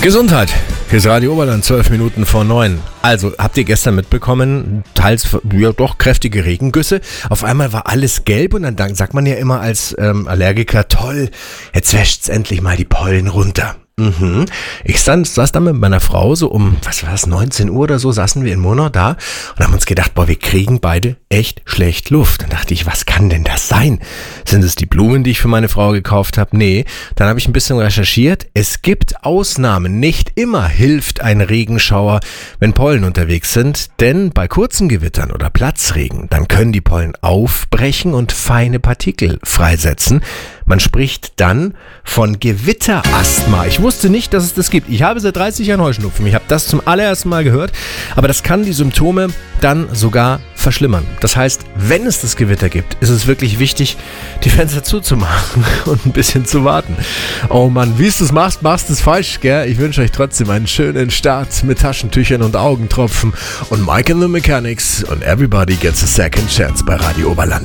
Gesundheit. Hier ist Radio Oberland, 12 Minuten vor 9. Also, habt ihr gestern mitbekommen, teils ja doch kräftige Regengüsse. Auf einmal war alles gelb und dann sagt man ja immer als Allergiker, toll, jetzt wäscht's endlich mal die Pollen runter. Ich saß dann mit meiner Frau so um, 19 Uhr oder so, saßen wir in Monau da und haben uns gedacht, wir kriegen beide echt schlecht Luft. Dann dachte ich, was kann denn das sein? Sind es die Blumen, die ich für meine Frau gekauft habe? Nee. Dann habe ich ein bisschen recherchiert. Es gibt Ausnahmen. Nicht immer hilft ein Regenschauer, wenn Pollen unterwegs sind, denn bei kurzen Gewittern oder Platzregen, dann können die Pollen aufbrechen und feine Partikel freisetzen. Man spricht dann von Gewitterasthma. Ich wusste nicht, dass es das gibt. Ich habe seit 30 Jahren Heuschnupfen. Ich habe das zum allerersten Mal gehört. Aber das kann die Symptome dann sogar verschlimmern. Das heißt, wenn es das Gewitter gibt, ist es wirklich wichtig, die Fenster zuzumachen und ein bisschen zu warten. Oh Mann, wie du es machst du es falsch, gell? Ich wünsche euch trotzdem einen schönen Start mit Taschentüchern und Augentropfen und Mike and the Mechanics und Everybody Gets a Second Chance bei Radio Oberland.